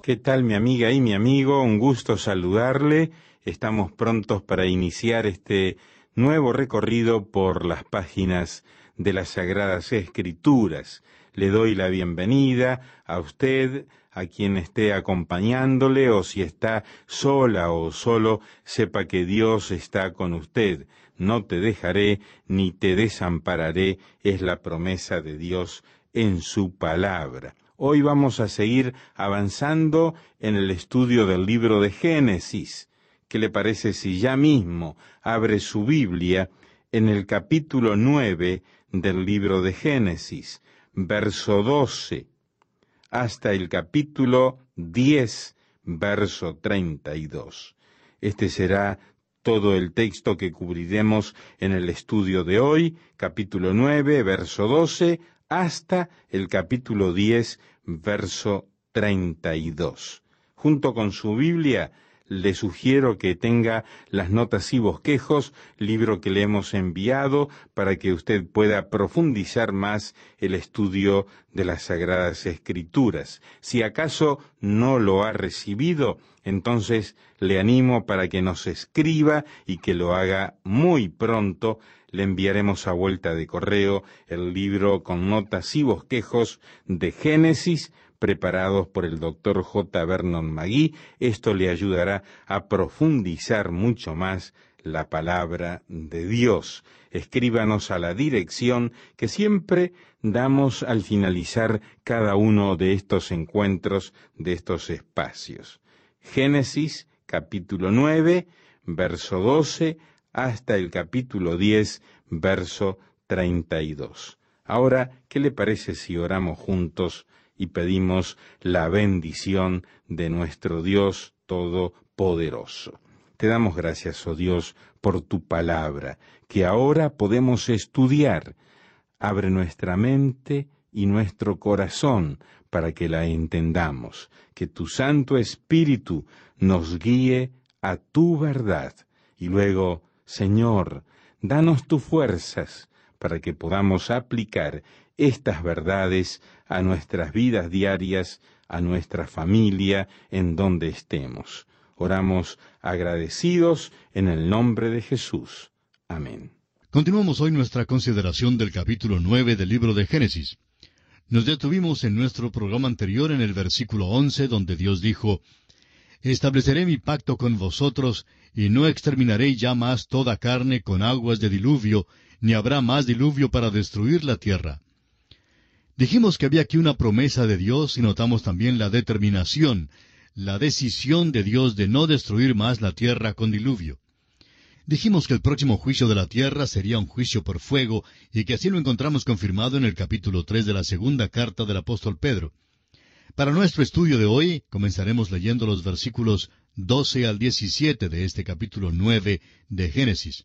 ¿Qué tal, mi amiga y mi amigo? Un gusto saludarle. Estamos prontos para iniciar este nuevo recorrido por las páginas de las Sagradas Escrituras. Le doy la bienvenida a usted, a quien esté acompañándole, o si está sola o solo, sepa que Dios está con usted. No te dejaré ni te desampararé, es la promesa de Dios en su palabra. Hoy vamos a seguir avanzando en el estudio del libro de Génesis. ¿Qué le parece si ya mismo abre su Biblia en el capítulo 9 del libro de Génesis, verso 12, hasta el capítulo 10, verso 32? Este será todo el texto que cubriremos en el estudio de hoy, capítulo 9, verso 12, hasta el capítulo 10, verso 32. Junto con su Biblia, le sugiero que tenga las notas y bosquejos, libro que le hemos enviado para que usted pueda profundizar más el estudio de las Sagradas Escrituras. Si acaso no lo ha recibido, entonces le animo para que nos escriba y que lo haga muy pronto. Le enviaremos a vuelta de correo el libro con notas y bosquejos de Génesis, preparados por el Dr. J. Vernon McGee. Esto le ayudará a profundizar mucho más la palabra de Dios. Escríbanos a la dirección que siempre damos al finalizar cada uno de estos encuentros, de estos espacios. Génesis, capítulo 9, verso 12, hasta el capítulo 10, verso 32. Ahora, ¿qué le parece si oramos juntos y pedimos la bendición de nuestro Dios Todopoderoso? Te damos gracias, oh Dios, por tu palabra, que ahora podemos estudiar. Abre nuestra mente y nuestro corazón para que la entendamos. Que tu Santo Espíritu nos guíe a tu verdad. Y luego, Señor, danos tus fuerzas para que podamos aplicar estas verdades a nuestras vidas diarias, a nuestra familia, en donde estemos. Oramos agradecidos en el nombre de Jesús. Amén. Continuamos hoy nuestra consideración del capítulo 9 del libro de Génesis. Nos detuvimos en nuestro programa anterior en el versículo 11, donde Dios dijo: «Estableceré mi pacto con vosotros, y no exterminaré ya más toda carne con aguas de diluvio, ni habrá más diluvio para destruir la tierra». Dijimos que había aquí una promesa de Dios y notamos también la determinación, la decisión de Dios de no destruir más la tierra con diluvio. Dijimos que el próximo juicio de la tierra sería un juicio por fuego, y que así lo encontramos confirmado en el capítulo 3 de la segunda carta del apóstol Pedro. Para nuestro estudio de hoy, comenzaremos leyendo los versículos 12 al 17 de este capítulo 9 de Génesis.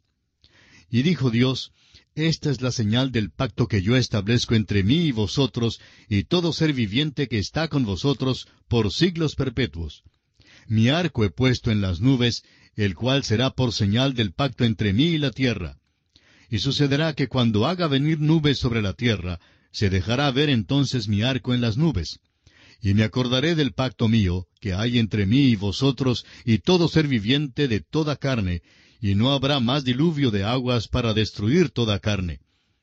«Y dijo Dios: Esta es la señal del pacto que yo establezco entre mí y vosotros, y todo ser viviente que está con vosotros, por siglos perpetuos. Mi arco he puesto en las nubes, el cual será por señal del pacto entre mí y la tierra. Y sucederá que cuando haga venir nubes sobre la tierra, se dejará ver entonces mi arco en las nubes. Y me acordaré del pacto mío, que hay entre mí y vosotros, y todo ser viviente de toda carne, y no habrá más diluvio de aguas para destruir toda carne.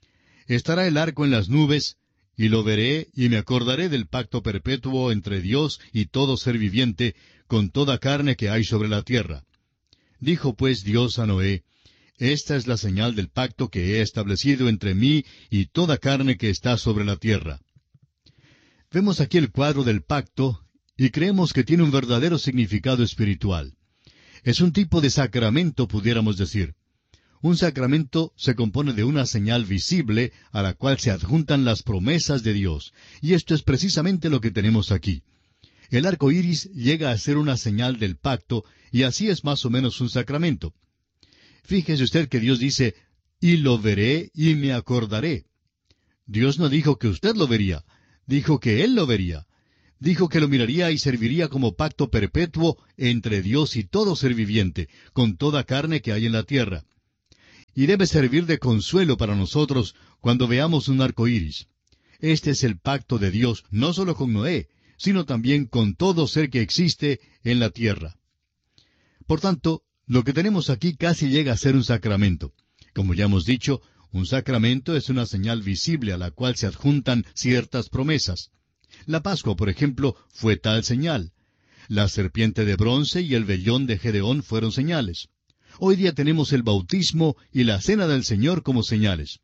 Estará el arco en las nubes, y lo veré, y me acordaré del pacto perpetuo entre Dios y todo ser viviente, con toda carne que hay sobre la tierra. Dijo pues Dios a Noé: Esta es la señal del pacto que he establecido entre mí y toda carne que está sobre la tierra». Vemos aquí el cuadro del pacto, y creemos que tiene un verdadero significado espiritual. Es un tipo de sacramento, pudiéramos decir. Un sacramento se compone de una señal visible a la cual se adjuntan las promesas de Dios, y esto es precisamente lo que tenemos aquí. El arco iris llega a ser una señal del pacto, y así es más o menos un sacramento. Fíjese usted que Dios dice: «Y lo veré y me acordaré». Dios no dijo que usted lo vería, dijo que Él lo vería. Dijo que lo miraría y serviría como pacto perpetuo entre Dios y todo ser viviente, con toda carne que hay en la tierra. Y debe servir de consuelo para nosotros cuando veamos un arco iris. Este es el pacto de Dios, no solo con Noé, sino también con todo ser que existe en la tierra. Por tanto, lo que tenemos aquí casi llega a ser un sacramento. Como ya hemos dicho, un sacramento es una señal visible a la cual se adjuntan ciertas promesas. La Pascua, por ejemplo, fue tal señal. La serpiente de bronce y el vellón de Gedeón fueron señales. Hoy día tenemos el bautismo y la cena del Señor como señales.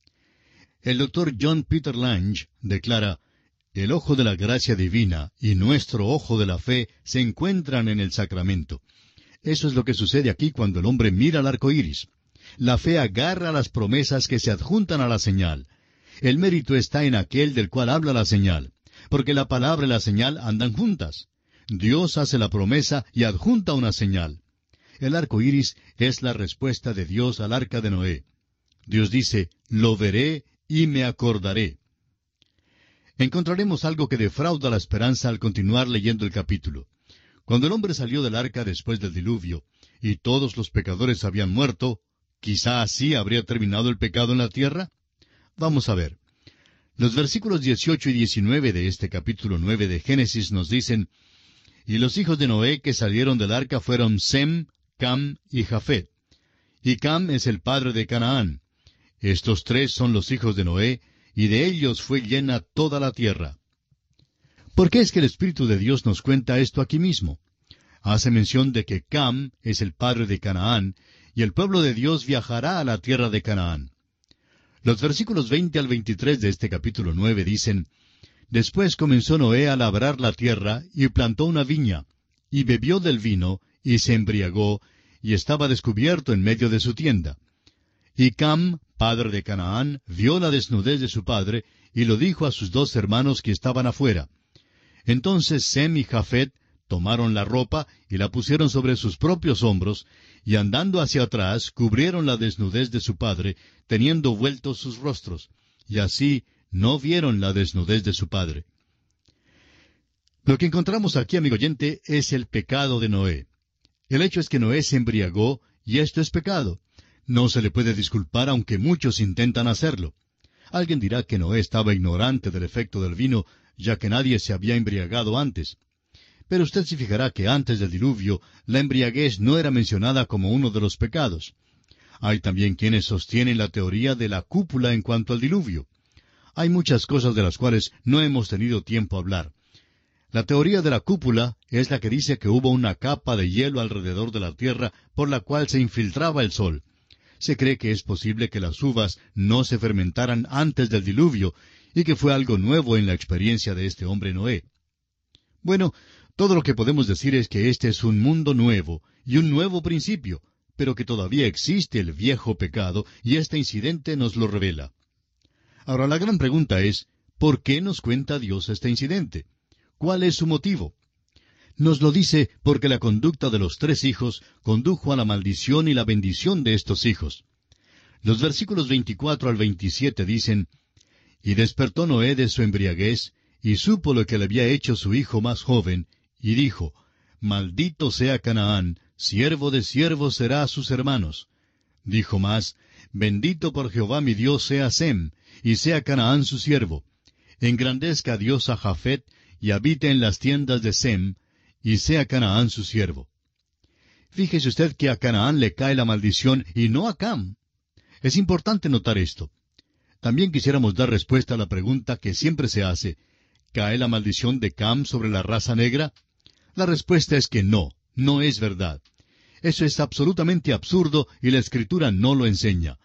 El doctor John Peter Lange declara: el ojo de la gracia divina y nuestro ojo de la fe se encuentran en el sacramento. Eso es lo que sucede aquí cuando el hombre mira al arco iris. La fe agarra las promesas que se adjuntan a la señal. El mérito está en aquel del cual habla la señal, porque la palabra y la señal andan juntas. Dios hace la promesa y adjunta una señal. El arco iris es la respuesta de Dios al arca de Noé. Dios dice: lo veré y me acordaré. Encontraremos algo que defrauda la esperanza al continuar leyendo el capítulo. Cuando el hombre salió del arca después del diluvio, y todos los pecadores habían muerto, ¿quizá así habría terminado el pecado en la tierra? Vamos a ver. Los versículos 18 y 19 de este capítulo 9 de Génesis nos dicen: y los hijos de Noé que salieron del arca fueron Sem, Cam y Jafet. Y Cam es el padre de Canaán. Estos tres son los hijos de Noé, y de ellos fue llena toda la tierra. ¿Por qué es que el Espíritu de Dios nos cuenta esto aquí mismo? Hace mención de que Cam es el padre de Canaán, y el pueblo de Dios viajará a la tierra de Canaán. Los versículos 20 al 23 de este capítulo 9 dicen: después comenzó Noé a labrar la tierra, y plantó una viña, y bebió del vino, y se embriagó, y estaba descubierto en medio de su tienda. Y Cam, padre de Canaán, vio la desnudez de su padre, y lo dijo a sus dos hermanos que estaban afuera. Entonces Sem y Jafet tomaron la ropa, y la pusieron sobre sus propios hombros, y andando hacia atrás, cubrieron la desnudez de su padre, teniendo vueltos sus rostros, y así no vieron la desnudez de su padre. Lo que encontramos aquí, amigo oyente, es el pecado de Noé. El hecho es que Noé se embriagó, y esto es pecado. No se le puede disculpar aunque muchos intentan hacerlo. Alguien dirá que Noé estaba ignorante del efecto del vino, ya que nadie se había embriagado antes. Pero usted se fijará que antes del diluvio, la embriaguez no era mencionada como uno de los pecados. Hay también quienes sostienen la teoría de la cúpula en cuanto al diluvio. Hay muchas cosas de las cuales no hemos tenido tiempo a hablar. La teoría de la cúpula es la que dice que hubo una capa de hielo alrededor de la tierra por la cual se infiltraba el sol. Se cree que es posible que las uvas no se fermentaran antes del diluvio y que fue algo nuevo en la experiencia de este hombre Noé. Bueno, todo lo que podemos decir es que este es un mundo nuevo y un nuevo principio, pero que todavía existe el viejo pecado y este incidente nos lo revela. Ahora la gran pregunta es, ¿por qué nos cuenta Dios este incidente? ¿Cuál es su motivo? Nos lo dice porque la conducta de los tres hijos condujo a la maldición y la bendición de estos hijos. Los versículos 24 al 27 dicen: y despertó Noé de su embriaguez, y supo lo que le había hecho su hijo más joven, y dijo: maldito sea Canaán, siervo de siervos será a sus hermanos. Dijo más: bendito por Jehová mi Dios sea Sem, y sea Canaán su siervo. Engrandezca Dios a Jafet, y habite en las tiendas de Sem, y sea Canaán su siervo. Fíjese usted que a Canaán le cae la maldición y no a Cam. Es importante notar esto. También quisiéramos dar respuesta a la pregunta que siempre se hace: ¿cae la maldición de Cam sobre la raza negra? La respuesta es que no, no es verdad. Eso es absolutamente absurdo y la Escritura no lo enseña.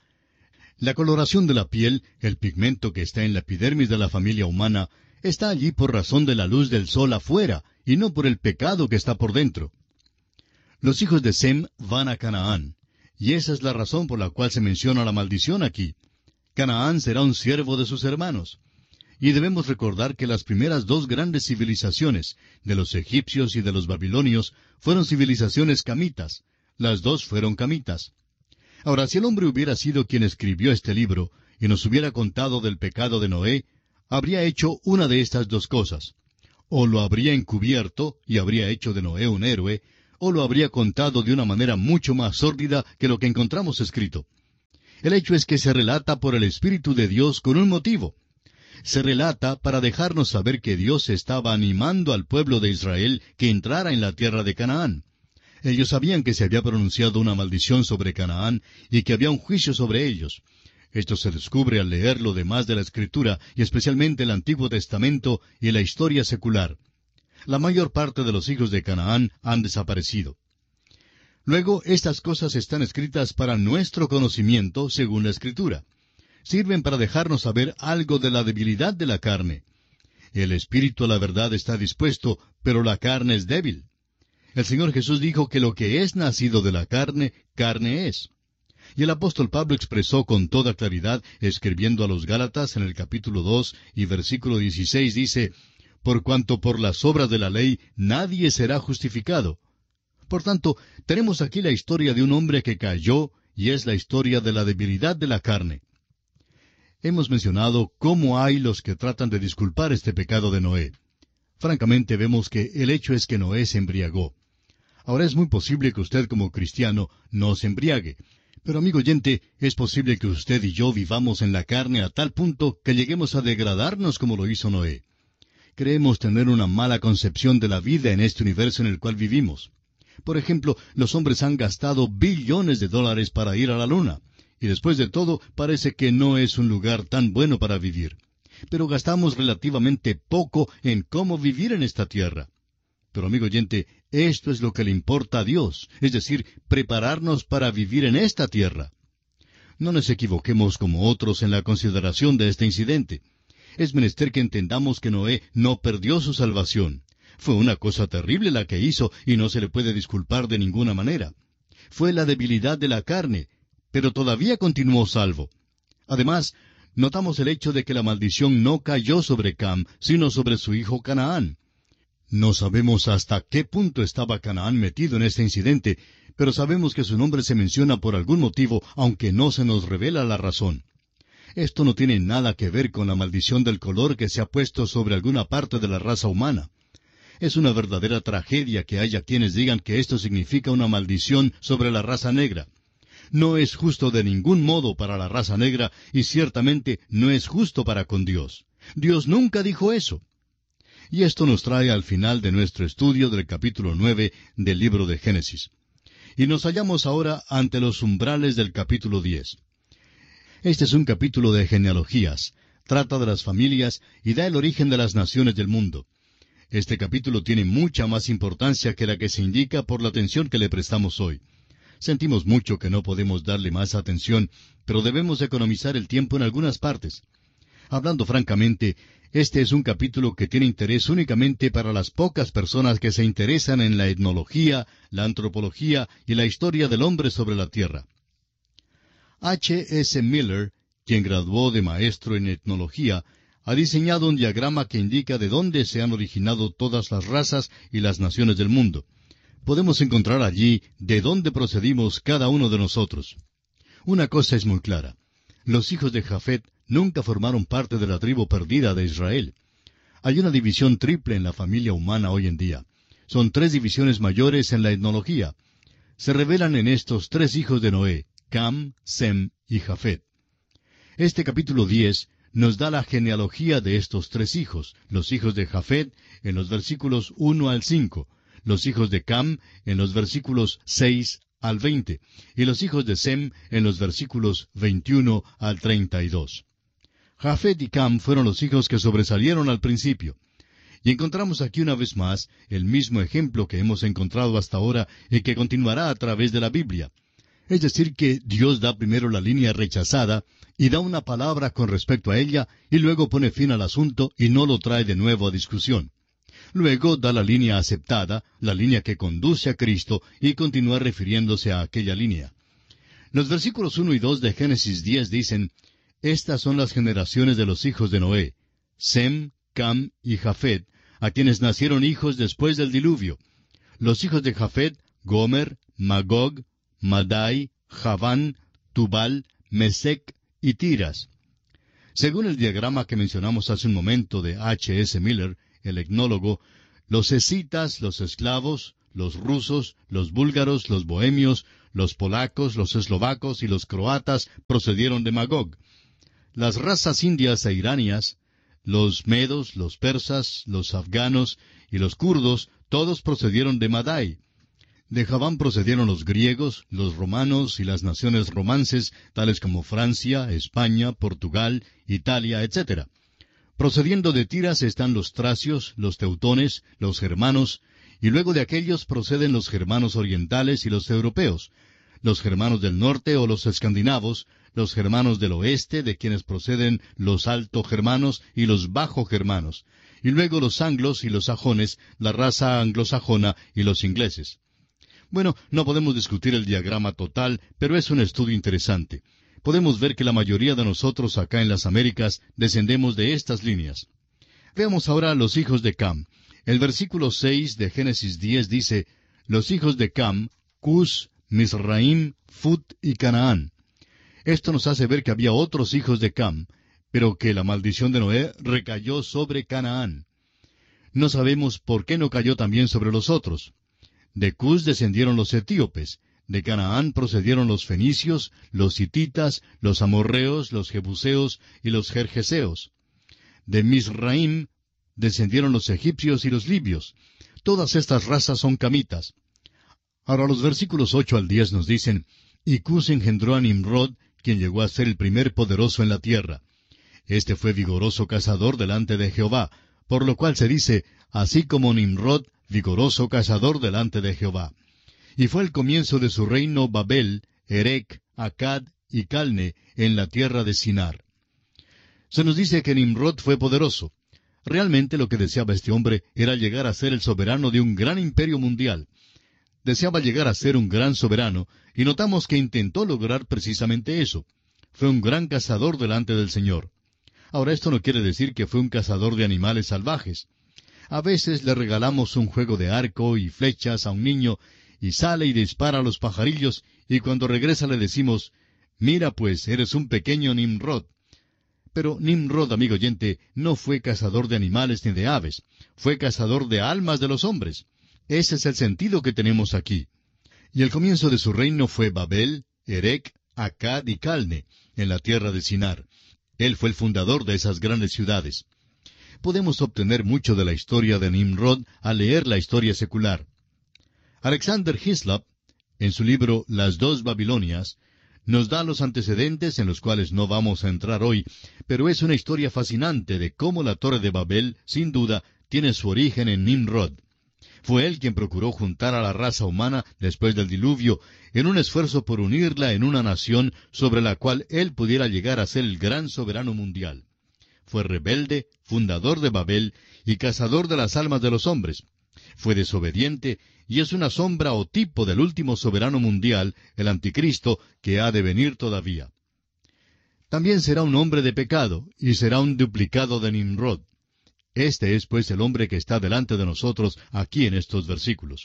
La coloración de la piel, el pigmento que está en la epidermis de la familia humana, está allí por razón de la luz del sol afuera, y no por el pecado que está por dentro. Los hijos de Sem van a Canaán, y esa es la razón por la cual se menciona la maldición aquí. Canaán será un siervo de sus hermanos. Y debemos recordar que las primeras dos grandes civilizaciones, de los egipcios y de los babilonios, fueron civilizaciones camitas. Las dos fueron camitas. Ahora, si el hombre hubiera sido quien escribió este libro, y nos hubiera contado del pecado de Noé, habría hecho una de estas dos cosas. O lo habría encubierto, y habría hecho de Noé un héroe, o lo habría contado de una manera mucho más sórdida que lo que encontramos escrito. El hecho es que se relata por el Espíritu de Dios con un motivo. se relata para dejarnos saber que Dios estaba animando al pueblo de Israel que entrara en la tierra de Canaán. Ellos sabían que se había pronunciado una maldición sobre Canaán y que había un juicio sobre ellos. Esto se descubre al leer lo demás de la Escritura, y especialmente el Antiguo Testamento y la historia secular. La mayor parte de los hijos de Canaán han desaparecido. Luego, estas cosas están escritas para nuestro conocimiento, según la Escritura. Sirven para dejarnos saber algo de la debilidad de la carne. El espíritu a la verdad está dispuesto, pero la carne es débil. El Señor Jesús dijo que lo que es nacido de la carne, carne es. Y el apóstol Pablo expresó con toda claridad, escribiendo a los Gálatas en el capítulo 2 y versículo 16, dice, «Por cuanto por las obras de la ley nadie será justificado». Por tanto, tenemos aquí la historia de un hombre que cayó, y es la historia de la debilidad de la carne. Hemos mencionado cómo hay los que tratan de disculpar este pecado de Noé. Francamente vemos que el hecho es que Noé se embriagó. Ahora es muy posible que usted como cristiano no se embriague. Pero amigo oyente, es posible que usted y yo vivamos en la carne a tal punto que lleguemos a degradarnos como lo hizo Noé. Creemos tener una mala concepción de la vida en este universo en el cual vivimos. Por ejemplo, los hombres han gastado billones de dólares para ir a la luna. Y después de todo, parece que no es un lugar tan bueno para vivir. Pero gastamos relativamente poco en cómo vivir en esta tierra. Pero amigo oyente, esto es lo que le importa a Dios, es decir, prepararnos para vivir en esta tierra. No nos equivoquemos como otros en la consideración de este incidente. Es menester que entendamos que Noé no perdió su salvación. Fue una cosa terrible la que hizo y no se le puede disculpar de ninguna manera. Fue la debilidad de la carne, pero todavía continuó salvo. Además, notamos el hecho de que la maldición no cayó sobre Cam, sino sobre su hijo Canaán. No sabemos hasta qué punto estaba Canaán metido en este incidente, pero sabemos que su nombre se menciona por algún motivo, aunque no se nos revela la razón. Esto no tiene nada que ver con la maldición del color que se ha puesto sobre alguna parte de la raza humana. Es una verdadera tragedia que haya quienes digan que esto significa una maldición sobre la raza negra. No es justo de ningún modo para la raza negra, y ciertamente no es justo para con Dios. Dios nunca dijo eso. Y esto nos trae al final de nuestro estudio del capítulo 9 del libro de Génesis. Y nos hallamos ahora ante los umbrales del capítulo 10. Este es un capítulo de genealogías, trata de las familias y da el origen de las naciones del mundo. Este capítulo tiene mucha más importancia que la que se indica por la atención que le prestamos hoy. Sentimos mucho que no podemos darle más atención, pero debemos economizar el tiempo en algunas partes. Hablando francamente, este es un capítulo que tiene interés únicamente para las pocas personas que se interesan en la etnología, la antropología y la historia del hombre sobre la tierra. H. S. Miller, quien graduó de maestro en etnología, ha diseñado un diagrama que indica de dónde se han originado todas las razas y las naciones del mundo. Podemos encontrar allí de dónde procedimos cada uno de nosotros. Una cosa es muy clara. Los hijos de Jafet nunca formaron parte de la tribu perdida de Israel. Hay una división triple en la familia humana hoy en día. Son 3 divisiones mayores en la etnología. Se revelan en estos 3 hijos de Noé, Cam, Sem y Jafet. Este capítulo 10 nos da la genealogía de estos 3 hijos, los hijos de Jafet en los versículos 1 al 5, los hijos de Cam en los versículos 6 al 20, y los hijos de Sem en los versículos 21 al 32. Jafet y Cam fueron los hijos que sobresalieron al principio. Y encontramos aquí una vez más el mismo ejemplo que hemos encontrado hasta ahora y que continuará a través de la Biblia. Es decir, que Dios da primero la línea rechazada y da una palabra con respecto a ella y luego pone fin al asunto y no lo trae de nuevo a discusión. Luego da la línea aceptada, la línea que conduce a Cristo y continúa refiriéndose a aquella línea. Los versículos 1 y 2 de Génesis 10 dicen: Estas son las generaciones de los hijos de Noé, Sem, Cam y Jafet, a quienes nacieron hijos después del diluvio. Los hijos de Jafet, Gomer, Magog, Madai, Javán, Tubal, Mesec y Tiras. Según el diagrama que mencionamos hace un momento de H. S. Miller, el etnólogo, los escitas, los esclavos, los rusos, los búlgaros, los bohemios, los polacos, los eslovacos y los croatas procedieron de Magog. Las razas indias e iranias, Los medos, los persas, los afganos y los kurdos, todos procedieron de Madai. De Javán procedieron los griegos, los romanos y las naciones romances, tales como Francia, España, Portugal, Italia, etc. Procediendo de Tiras están los tracios, los teutones, los germanos, y luego de aquellos proceden los germanos orientales y los europeos, los germanos del norte o los escandinavos, los germanos del oeste, de quienes proceden los alto-germanos y los bajo-germanos, y luego los anglos y los sajones, la raza anglosajona y los ingleses. Bueno, no podemos discutir el diagrama total, pero es un estudio interesante. Podemos ver que la mayoría de nosotros acá en las Américas descendemos de estas líneas. Veamos ahora los hijos de Cam. El versículo 6 de Génesis 10 dice, los hijos de Cam, Cus, Misraim, Fut y Canaán. Esto nos hace ver que había otros hijos de Cam, pero que la maldición de Noé recayó sobre Canaán. No sabemos por qué no cayó también sobre los otros. De Cus descendieron los etíopes, de Canaán procedieron los fenicios, los hititas, los amorreos, los jebuseos y los gergeseos. De Misraim descendieron los egipcios y los libios. Todas estas razas son camitas. Ahora los versículos 8 al 10 nos dicen, y Cus engendró a Nimrod, quien llegó a ser el primer poderoso en la tierra. Este fue vigoroso cazador delante de Jehová, por lo cual se dice, así como Nimrod, vigoroso cazador delante de Jehová. Y fue el comienzo de su reino Babel, Erec, Acad y Calne, en la tierra de Sinar. Se nos dice que Nimrod fue poderoso. Realmente lo que deseaba este hombre era llegar a ser el soberano de un gran imperio mundial. Deseaba llegar a ser un gran soberano, y notamos que intentó lograr precisamente eso. Fue un gran cazador delante del Señor. Ahora, esto no quiere decir que fue un cazador de animales salvajes. A veces le regalamos un juego de arco y flechas a un niño, y sale y dispara a los pajarillos, y cuando regresa le decimos, mira pues, eres un pequeño Nimrod. Pero Nimrod, amigo oyente, no fue cazador de animales ni de aves, fue cazador de almas de los hombres. Ese es el sentido que tenemos aquí. Y el comienzo de su reino fue Babel, Erec, Acad y Calne, en la tierra de Sinar. Él fue el fundador de esas grandes ciudades. Podemos obtener mucho de la historia de Nimrod al leer la historia secular. Alexander Hislop, en su libro Las dos Babilonias, nos da los antecedentes en los cuales no vamos a entrar hoy, pero es una historia fascinante de cómo la Torre de Babel, sin duda, tiene su origen en Nimrod. Fue él quien procuró juntar a la raza humana después del diluvio en un esfuerzo por unirla en una nación sobre la cual él pudiera llegar a ser el gran soberano mundial. Fue rebelde, fundador de Babel y cazador de las almas de los hombres. Fue desobediente y es una sombra o tipo del último soberano mundial, el anticristo, que ha de venir todavía. También será un hombre de pecado y será un duplicado de Nimrod. Este es, pues, el hombre que está delante de nosotros aquí en estos versículos.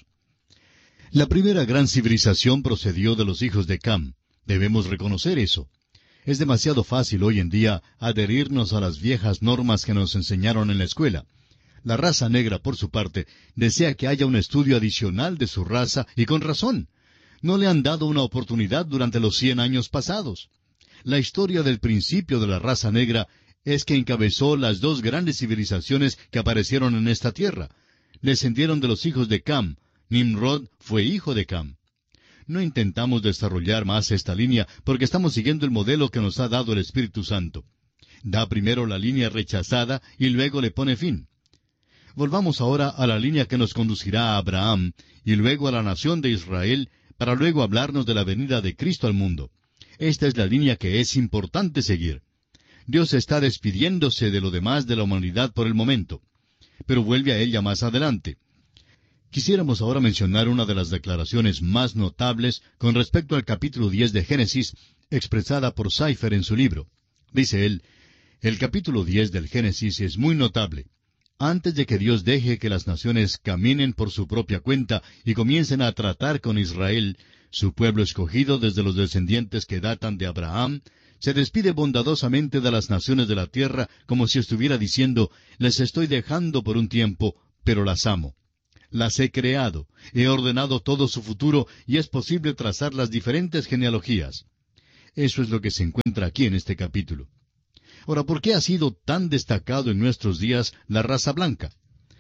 La primera gran civilización procedió de los hijos de Cam. Debemos reconocer eso. Es demasiado fácil hoy en día adherirnos a las viejas normas que nos enseñaron en la escuela. La raza negra, por su parte, desea que haya un estudio adicional de su raza, y con razón. No le han dado una oportunidad durante los 100 años pasados. La historia del principio de la raza negra es que encabezó las dos grandes civilizaciones que aparecieron en esta tierra. Descendieron de los hijos de Cam. Nimrod fue hijo de Cam. No intentamos desarrollar más esta línea porque estamos siguiendo el modelo que nos ha dado el Espíritu Santo. Da primero la línea rechazada y luego le pone fin. Volvamos ahora a la línea que nos conducirá a Abraham y luego a la nación de Israel para luego hablarnos de la venida de Cristo al mundo. Esta es la línea que es importante seguir. Dios está despidiéndose de lo demás de la humanidad por el momento, pero vuelve a ella más adelante. Quisiéramos ahora mencionar una de las declaraciones más notables con respecto al capítulo 10 de Génesis, expresada por Seifer en su libro. Dice él, el capítulo 10 del Génesis es muy notable. Antes de que Dios deje que las naciones caminen por su propia cuenta y comiencen a tratar con Israel, su pueblo escogido desde los descendientes que datan de Abraham, se despide bondadosamente de las naciones de la tierra como si estuviera diciendo, les estoy dejando por un tiempo, pero las amo. Las he creado, he ordenado todo su futuro y es posible trazar las diferentes genealogías. Eso es lo que se encuentra aquí en este capítulo. Ahora, ¿por qué ha sido tan destacado en nuestros días la raza blanca?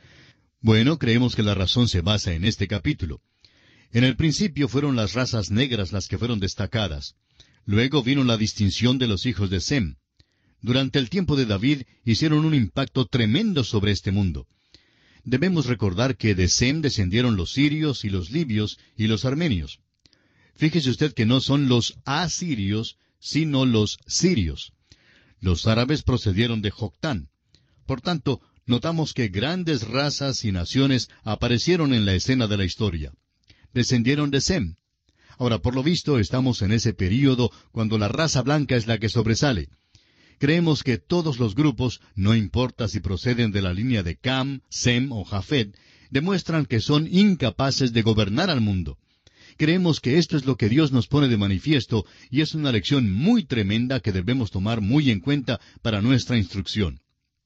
Bueno, creemos que la razón se basa en este capítulo. En el principio fueron las razas negras las que fueron destacadas. Luego vino la distinción de los hijos de Sem. Durante el tiempo de David hicieron un impacto tremendo sobre este mundo. Debemos recordar que de Sem descendieron los sirios y los libios y los armenios. Fíjese usted que no son los asirios, sino los sirios. Los árabes procedieron de Joctán. Por tanto, notamos que grandes razas y naciones aparecieron en la escena de la historia. Descendieron de Sem. Ahora, por lo visto, estamos en ese período cuando la raza blanca es la que sobresale. Creemos que todos los grupos, no importa si proceden de la línea de Cam, Sem o Jafet, demuestran que son incapaces de gobernar al mundo. Creemos que esto es lo que Dios nos pone de manifiesto y es una lección muy tremenda que debemos tomar muy en cuenta para nuestra instrucción.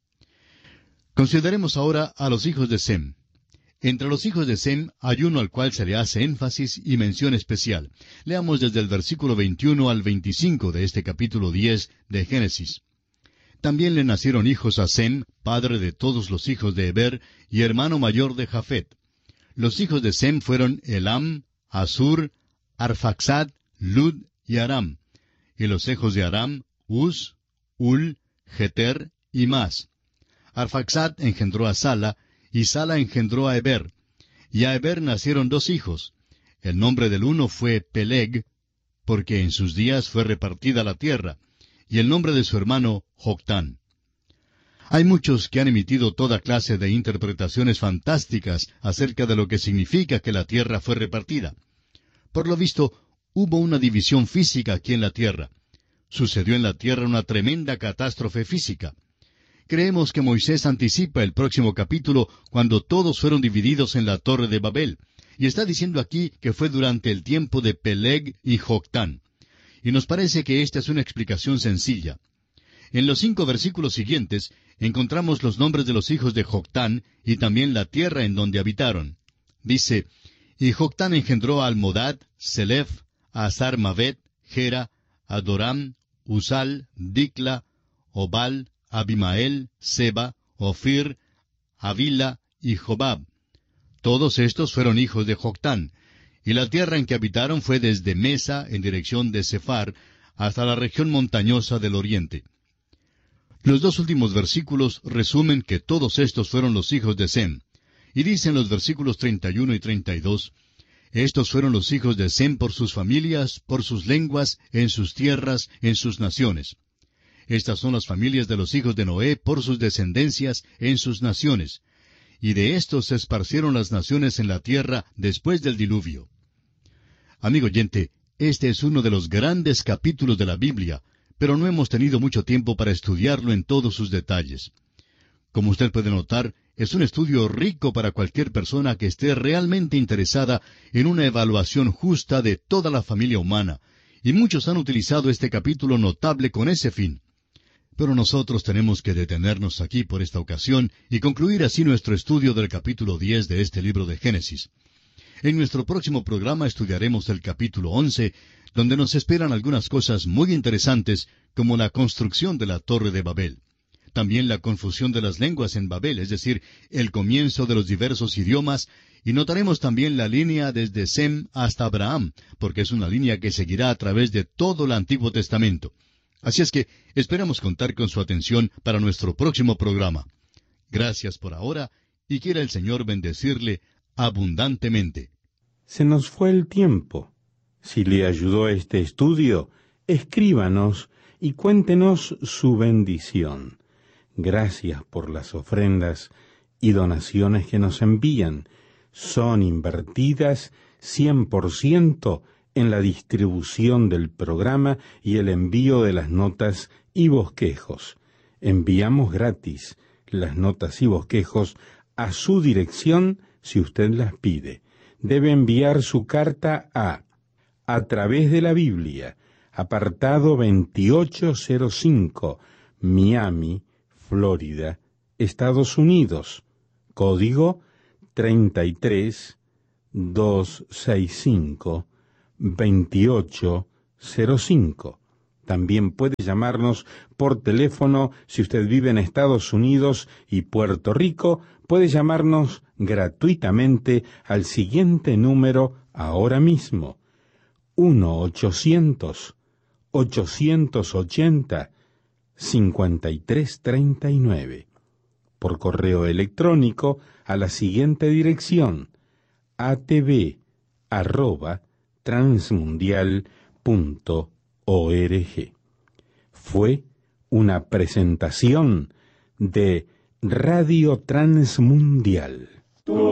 Consideremos ahora a los hijos de Sem. Entre los hijos de Sem hay uno al cual se le hace énfasis y mención especial. Leamos desde el versículo 21 al 25 de este capítulo 10 de Génesis. También le nacieron hijos a Sem, padre de todos los hijos de Heber y hermano mayor de Jafet. Los hijos de Sem fueron Elam, Asur, Arfaxad, Lud y Aram. Y los hijos de Aram, Uz, Ul, Geter y Mas. Arfaxad engendró a Sala, y Sala engendró a Heber. Y a Heber nacieron dos hijos. El nombre del uno fue Peleg, porque en sus días fue repartida la tierra, y el nombre de su hermano Joctán. Hay muchos que han emitido toda clase de interpretaciones fantásticas acerca de lo que significa que la tierra fue repartida. Por lo visto, hubo una división física aquí en la tierra. Sucedió en la tierra una tremenda catástrofe física. Creemos que Moisés anticipa el próximo capítulo cuando todos fueron divididos en la torre de Babel, y está diciendo aquí que fue durante el tiempo de Peleg y Joctán. Y nos parece que esta es una explicación sencilla. En los 5 versículos siguientes encontramos los nombres de los hijos de Joctán y también la tierra en donde habitaron. Dice, y Joctán engendró a Almodad, Selef, a Sarmavet, Gera, Adoram, Usal, Dicla, Obal, Abimael, Seba, Ofir, Avila y Jobab. Todos estos fueron hijos de Joctán, y la tierra en que habitaron fue desde Mesa en dirección de Sefar hasta la región montañosa del oriente. Los 2 últimos versículos resumen que todos estos fueron los hijos de Sem, y dicen los versículos 31 y 32, estos fueron los hijos de Sem por sus familias, por sus lenguas, en sus tierras, en sus naciones. Estas son las familias de los hijos de Noé por sus descendencias en sus naciones. Y de estos se esparcieron las naciones en la tierra después del diluvio. Amigo oyente, este es uno de los grandes capítulos de la Biblia, pero no hemos tenido mucho tiempo para estudiarlo en todos sus detalles. Como usted puede notar, es un estudio rico para cualquier persona que esté realmente interesada en una evaluación justa de toda la familia humana, y muchos han utilizado este capítulo notable con ese fin. Pero nosotros tenemos que detenernos aquí por esta ocasión y concluir así nuestro estudio del capítulo 10 de este libro de Génesis. En nuestro próximo programa estudiaremos el capítulo 11, donde nos esperan algunas cosas muy interesantes, como la construcción de la Torre de Babel. También la confusión de las lenguas en Babel, es decir, el comienzo de los diversos idiomas, y notaremos también la línea desde Sem hasta Abraham, porque es una línea que seguirá a través de todo el Antiguo Testamento. Así es que esperamos contar con su atención para nuestro próximo programa. Gracias por ahora, y quiera el Señor bendecirle abundantemente. Se nos fue el tiempo. Si le ayudó este estudio, escríbanos y cuéntenos su bendición. Gracias por las ofrendas y donaciones que nos envían. Son invertidas 100% en la distribución del programa y el envío de las notas y bosquejos. Enviamos gratis las notas y bosquejos a su dirección si usted las pide. Debe enviar su carta a través de la Biblia, apartado 2805, Miami, Florida, Estados Unidos, código 33265, 2805. También puede llamarnos por teléfono. Si usted vive en Estados Unidos y Puerto Rico, puede llamarnos gratuitamente al siguiente número ahora mismo: 1-800-880-5339. Por correo electrónico a la siguiente dirección: atv@transmundial.org. Fue una presentación de Radio Transmundial.